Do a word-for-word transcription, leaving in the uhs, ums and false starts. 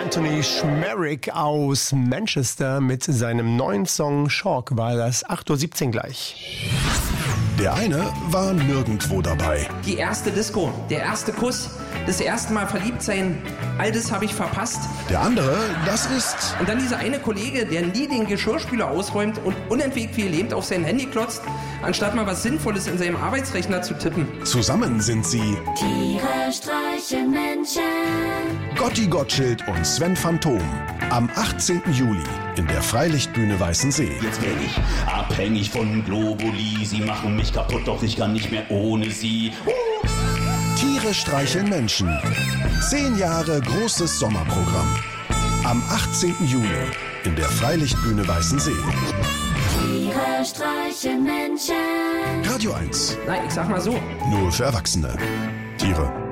Anthony Schmerrick aus Manchester mit seinem neuen Song Shock war das acht Uhr siebzehn gleich. Der eine war nirgendwo dabei. Die erste Disco, der erste Kuss, das erste Mal verliebt sein, all das habe ich verpasst. Der andere, das ist... Und dann dieser eine Kollege, der nie den Geschirrspüler ausräumt und unentwegt wie gelähmt auf sein Handy klotzt, anstatt mal was Sinnvolles in seinem Arbeitsrechner zu tippen. Zusammen sind sie Tiere streichen Menschen. Gotti Gottschild und Sven Phantom. Am achtzehnten Juli in der Freilichtbühne Weißensee. Jetzt bin ich abhängig von Globuli. Sie machen mich kaputt, doch ich kann nicht mehr ohne sie. Uh! Tiere streicheln Menschen. Zehn Jahre großes Sommerprogramm. Am achtzehnten Juli in der Freilichtbühne Weißensee. Tiere streichen Menschen. Radio eins. Nein, ich sag mal so. Nur für Erwachsene. Tiere